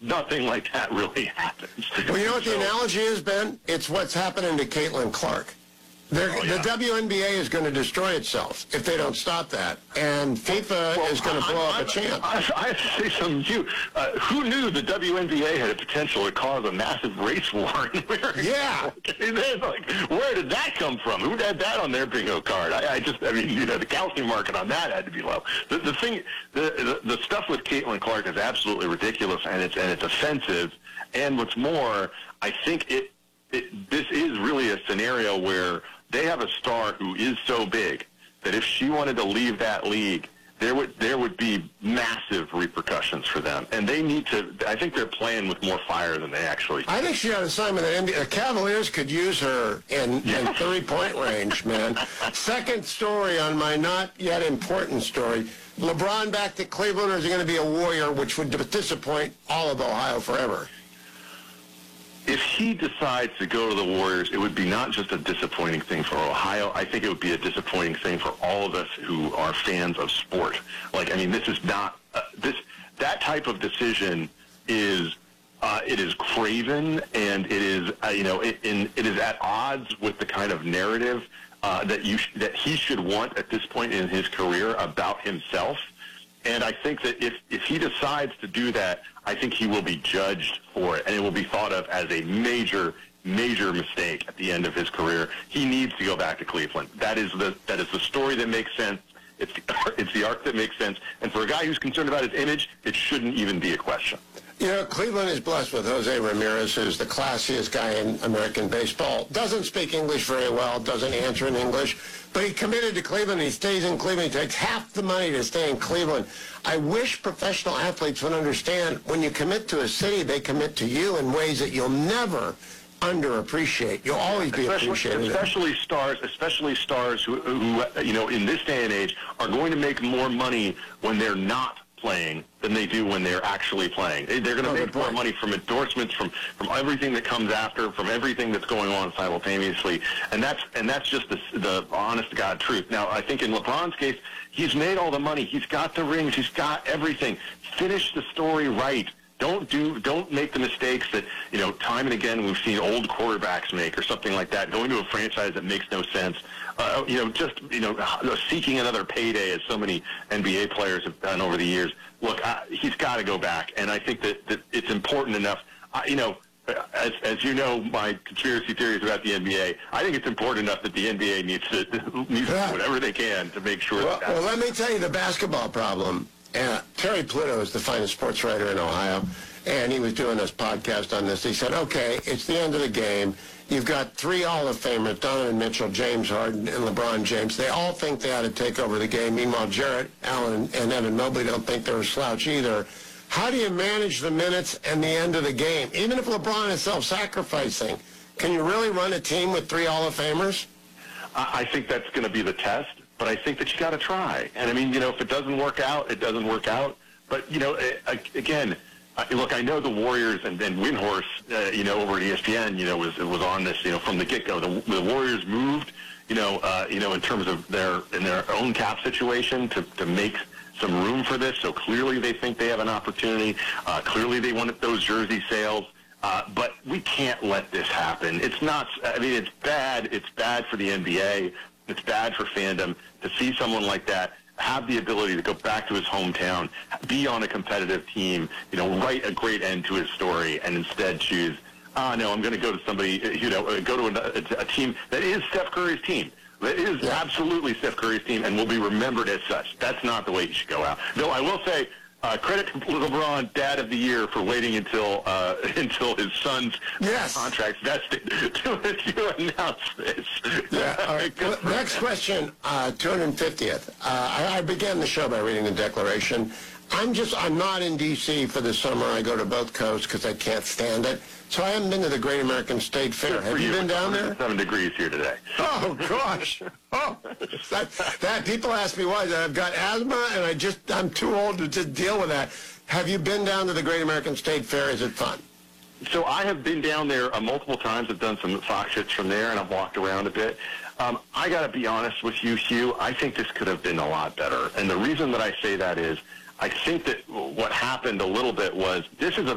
nothing like that really happens. Well, you know what the analogy is, Ben? It's what's happening to Caitlin Clark. The WNBA is going to destroy itself if they don't stop that, and FIFA is going to blow up a champ. I have to say something to you. Who knew the WNBA had a potential to cause a massive race war in America? Yeah. Like, where did that come from? Who had that on their bingo card? I mean, you know, the calcium market on that had to be low. The stuff with Caitlin Clark is absolutely ridiculous, and it's offensive. And what's more, I think this is really a scenario where they have a star who is so big that if she wanted to leave that league, there would be massive repercussions for them. And they need to, I think they're playing with more fire than they actually can. I think she ought to sign with the NBA. The Cavaliers could use her in 3-point range, man. Second story on my not yet important story. LeBron back to Cleveland, or is he going to be a Warrior, which would disappoint all of Ohio forever? If he decides to go to the Warriors, it would be not just a disappointing thing for Ohio. I think it would be a disappointing thing for all of us who are fans of sport. Like, I mean, this is not that type of decision is it is craven, and it is it is at odds with the kind of narrative that he should want at this point in his career about himself. And I think that if he decides to do that, I think he will be judged for it, and it will be thought of as a major mistake at the end of his career. He needs to go back to Cleveland. That is the story that makes sense. It's the arc that makes sense. And for a guy who's concerned about his image, it shouldn't even be a question. You know, Cleveland is blessed with Jose Ramirez, who's the classiest guy in American baseball. Doesn't speak English very well, doesn't answer in English, but he committed to Cleveland. He stays in Cleveland. He takes half the money to stay in Cleveland. I wish professional athletes would understand when you commit to a city, they commit to you in ways that you'll never underappreciate. You'll always be appreciated. Especially stars who you know, in this day and age are going to make more money when they're not playing than they do when they're actually playing. They're going to make more money from endorsements, from everything that comes after, from everything that's going on simultaneously, and that's just the honest to God truth. Now, I think in LeBron's case, he's made all the money, he's got the rings, he's got everything. Finish the story right. Don't make the mistakes that, you know, time and again we've seen old quarterbacks make or something like that. Going to a franchise that makes no sense. Seeking another payday, as so many NBA players have done over the years. Look, he's got to go back, and I think that it's important enough. As you know, my conspiracy theories about the NBA, I think it's important enough that the NBA needs to do whatever they can to make sure that. Well, let me tell you the basketball problem. Terry Pluto is the finest sports writer in Ohio, and he was doing this podcast on this. He said, okay, it's the end of the game. You've got 3 Hall of Famers, Donovan Mitchell, James Harden, and LeBron James. They all think they ought to take over the game. Meanwhile, Jarrett Allen and Evan Mobley don't think they're a slouch either. How do you manage the minutes and the end of the game? Even if LeBron is self-sacrificing, can you really run a team with 3 Hall of Famers? I think that's going to be the test, but I think that you got to try. And I mean, you know, if it doesn't work out, it doesn't work out. But, you know, again, look, I know the Warriors and Windhorse, over at ESPN, was on this, from the get-go. The Warriors moved, in terms of their own cap situation to make some room for this. So clearly they think they have an opportunity. Clearly they wanted those jersey sales. But we can't let this happen. It's not, it's bad. It's bad for the NBA. It's bad for fandom to see someone like that have the ability to go back to his hometown, be on a competitive team, write a great end to his story, and instead choose, no, I'm going to go to somebody, go to a team that is Steph Curry's team. That is absolutely Steph Curry's team and will be remembered as such. That's not the way you should go out. Though I will say, credit to LeBron, Dad of the Year, for waiting until his son's contract vested to announce this. Yeah. All right. Next question, 250th. I began the show by reading the Declaration. I'm not in D.C. for the summer. I go to both coasts because I can't stand it. So I haven't been to the Great American State Fair. Have you been down there? 7 degrees here today. Oh, gosh. That people ask me why. I've got asthma, and I'm too old to deal with that. Have you been down to the Great American State Fair? Is it fun? So I have been down there multiple times. I've done some Fox hits from there, and I've walked around a bit. I got to be honest with you, Hugh. I think this could have been a lot better. And the reason that I say that is I think that what happened a little bit was this is a